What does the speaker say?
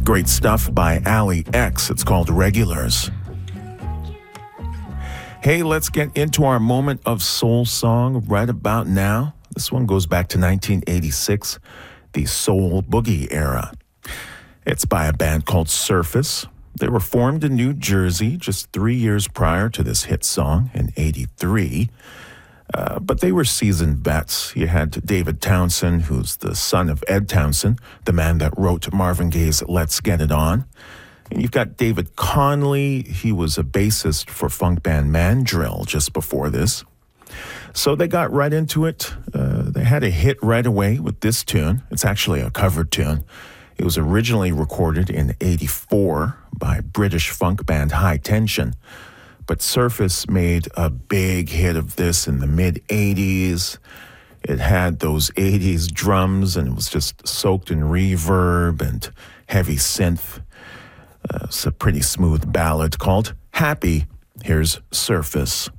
Great stuff by Ali X. It's called Regulars. Hey, let's get into our moment of soul song right about now. This one goes back to 1986, the soul boogie era. It's by a band called Surface. They were formed in New Jersey just 3 years prior to this hit song in 83. But they were seasoned vets. You had David Townsend, who's the son of Ed Townsend, the man that wrote Marvin Gaye's Let's Get It On. And you've got David Conley. He was a bassist for funk band Mandrill just before this. So they got right into it. They had a hit right away with this tune. It's actually a covered tune. It was originally recorded in 84 by British funk band High Tension. But Surface made a big hit of this in the mid-'80s. It had those 80s drums, and it was just soaked in reverb and heavy synth. It's a pretty smooth ballad called Happy. Here's Surface.